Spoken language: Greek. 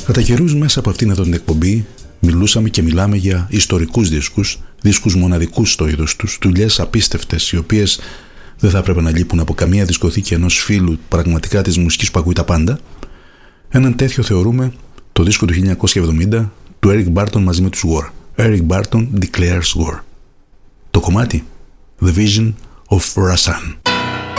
Κατά καιρούς μέσα από αυτήν εδώ την εκπομπή μιλούσαμε και μιλάμε για ιστορικούς δίσκους μοναδικούς στο είδος τους, δουλειές απίστευτες, οι οποίες δεν θα έπρεπε να λείπουν από καμία δισκοθήκη ενός φίλου πραγματικά της μουσικής που ακούει τα πάντα. Έναν τέτοιο θεωρούμε το δίσκο του 1970 του Eric Burton μαζί με τους War. Eric Burton Declares War. Το κομμάτι The Vision of Rasan.